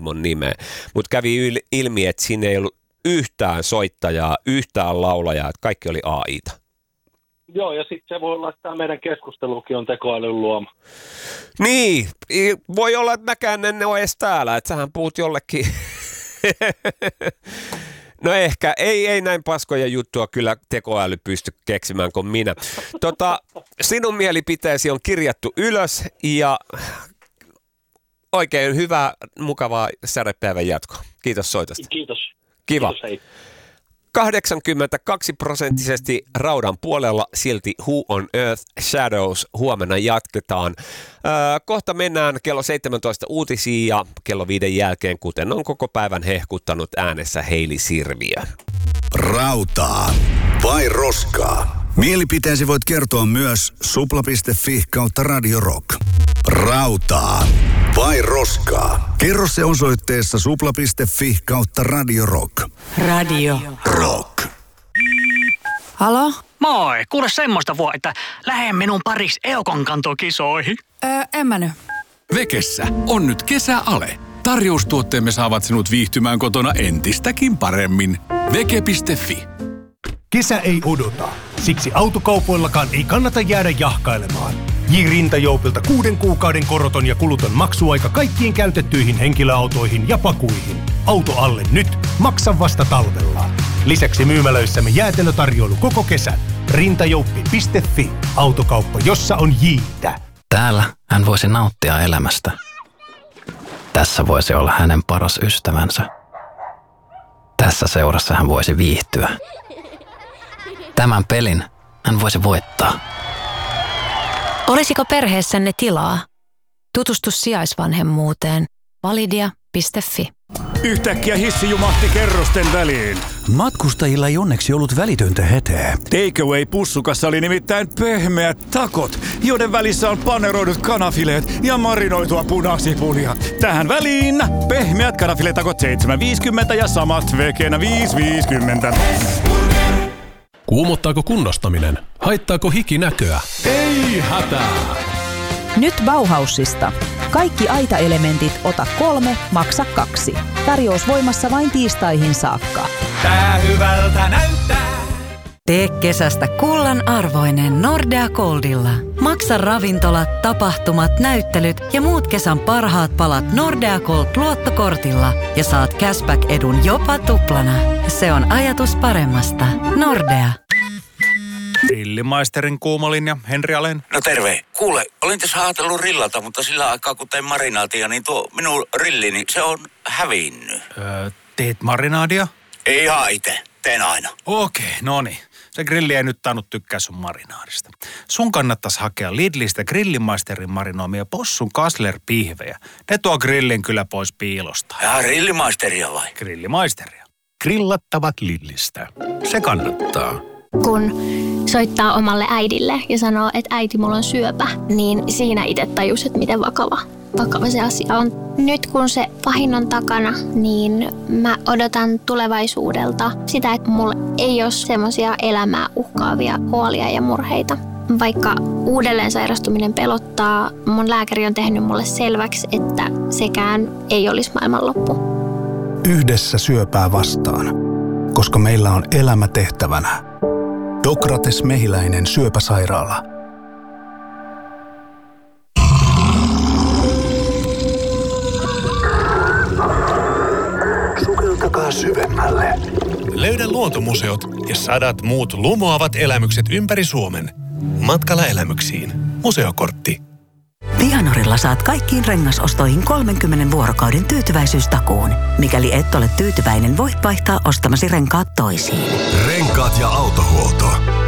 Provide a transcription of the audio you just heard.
vaimon nimeä. Mutta kävi ilmi, että siinä ei ollut yhtään soittajaa, yhtään laulajaa, että kaikki oli AI:ta. Joo, ja sitten se voi olla, että meidän keskustelukin on tekoälyn luoma. Niin, voi olla, että mäkään en ole edes täällä, että sähän puhut jollekin. No ehkä, ei näin paskoja juttua kyllä tekoäly pysty keksimään kuin minä. Sinun mielipiteesi on kirjattu ylös ja oikein hyvää, mukavaa sädepäivän jatkoa. Kiitos soitosta. Kiitos. Kiva. Kiitos, hei. 82% raudan puolella, silti Who on Earth Shadows. Huomenna jatketaan. Kohta mennään kello 17 uutisiin ja kello 5 jälkeen, kuten on koko päivän hehkuttanut äänessä Heili Sirviö. Rautaa vai roskaa? Mielipiteesi voit kertoa myös supla.fi/Radio Rock. Rautaa vai roskaa? Kerro se osoitteessa supla.fi/Radio Rock. Radio Rock. Halo? Moi, kuule semmoista voi, että lähde minun paris Eukon kantokisoihin. En mä nyt. Vekessä on nyt kesäale. Tarjoustuotteemme saavat sinut viihtymään kotona entistäkin paremmin. Veke.fi. Kesä ei odota. Siksi autokaupoillakaan ei kannata jäädä jahkailemaan. J-Rintajoupilta 6 kuukauden koroton ja kuluton maksuaika kaikkiin käytettyihin henkilöautoihin ja pakuihin. Auto alle nyt, maksa vasta talvella. Lisäksi myymälöissämme jäätelötarjoilu koko kesän. Rintajouppi.fi. Autokauppa, jossa on J:tä. Täällä hän voisi nauttia elämästä. Tässä voisi olla hänen paras ystävänsä. Tässä seurassa hän voisi viihtyä. Tämän pelin hän voisi voittaa. Olisiko perheessänne tilaa? Tutustu sijaisvanhemmuuteen. Validia.fi. Yhtäkkiä hissi jumahti kerrosten väliin. Matkustajilla ei onneksi ollut välitöntä hätää. Takeaway-pussukassa oli nimittäin pehmeät takot, joiden välissä on paneroidut kanafileet ja marinoitua punasipulia. Tähän väliin pehmeät kanafiletakot 7,50 ja samat vekenä 5,50. Kuumottaako kunnostaminen? Haittaako hiki näköä? Ei hätää! Nyt Bauhausista. Kaikki aitaelementit ota 3, maksa 2. Tarjous voimassa vain tiistaihin saakka. Tää hyvältä näyttää. Tee kesästä kullan arvoinen Nordea Goldilla. Maksa ravintolat, tapahtumat, näyttelyt ja muut kesän parhaat palat Nordea Gold luottokortilla ja saat cashback-edun jopa tuplana. Se on ajatus paremmasta. Nordea. Grillimaisterin kuumolinja, Henri Alén. No terve. Kuule, olin tässä ajatellut rillata, mutta sillä aikaa kun tein marinaatia, niin tuo minun rillini, se on hävinnyt. Teet marinaadia? Ei ihan itse. Teen aina. Okei, no niin. Se grilli ei nyt tainnut tykkää sun marinaadista. Sun kannattaisi hakea Lidlistä Grillimaisterin marinoimia possun Kassler-pihvejä. Ne tuo grillin kyllä pois piilosta. Ja Grillimaisteria vai? Grillimaisteria. Grillattavat Lidlistä. Se kannattaa. Kun soittaa omalle äidille ja sanoo, että äiti, mulla on syöpä, niin siinä itse tajus, että miten vakava se asia on. Nyt kun se pahin on takana, niin mä odotan tulevaisuudelta sitä, että mulla ei ole semmoisia elämää uhkaavia huolia ja murheita. Vaikka uudelleen sairastuminen pelottaa, mun lääkäri on tehnyt mulle selväksi, että sekään ei olisi maailmanloppu. Yhdessä syöpää vastaan, koska meillä on elämä tehtävänä. Dokrates Mehiläinen syöpäsairaala. Sukeltakaa syvemmälle. Löydä luontomuseot ja 100 muut lumoavat elämykset ympäri Suomen. Matkalla elämyksiin. Museokortti. Vianorilla saat kaikkiin rengasostoihin 30 vuorokauden tyytyväisyystakuun. Mikäli et ole tyytyväinen, voit vaihtaa ostamasi renkaat toisiin. Renkaat ja autohuolto.